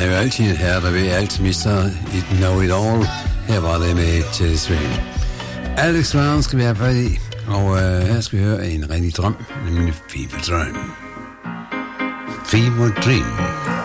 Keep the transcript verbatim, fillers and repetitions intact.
jo altid her, der ved alt, mister It Know It All. Her var det med til Svend. Alex Brown skal vi have fat i, og øh, her skal vi høre en rigtig drøm, nemlig Fever Dream. Fever Dream.